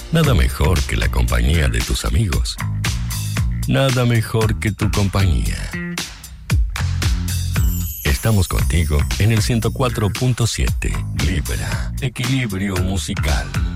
Nada mejor que la compañía de tus amigos. Nada mejor que tu compañía. Estamos contigo en el 104.7. Libra, equilibrio musical.